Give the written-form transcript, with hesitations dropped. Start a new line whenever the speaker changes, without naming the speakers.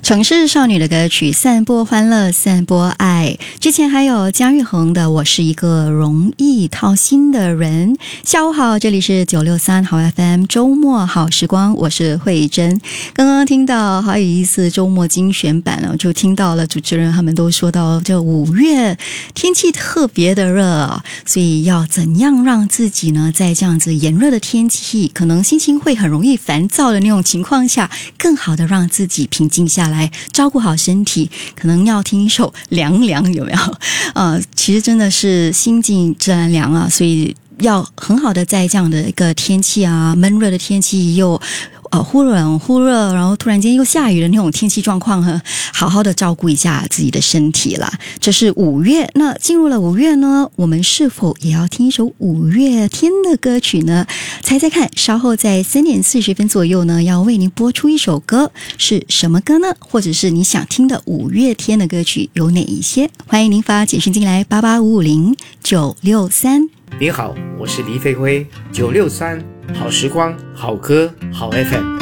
城市少女的歌曲，散播欢乐，散播爱。之前还有姜育恒的《我是一个容易掏心的人》。下午好，这里是963好 FM 周末好时光，我是慧珍。刚刚听到好有意思周末精选版了，就听到了主持人他们都说到这5月天气特别的热，所以要怎样让自己呢在这样子炎热的天气，可能心情会很容易烦躁的那种情况下，更好的让自己平静下来，照顾好身体，可能要听一首凉凉，有没有？其实真的是心静自然凉啊，所以要很好的在这样的一个天气啊，闷热的天气又忽冷忽热，然后突然间又下雨的那种天气状况，好好的照顾一下自己的身体啦。这是5月，那进入了5月呢，我们是否也要听一首5月天的歌曲呢？猜猜看，稍后在3点40分左右呢，要为您播出一首歌，是什么歌呢？或者是你想听的5月天的歌曲有哪一些？欢迎您发简讯进来88550-963。
你好，我是黎飞辉，963好时光，好歌，好 FM。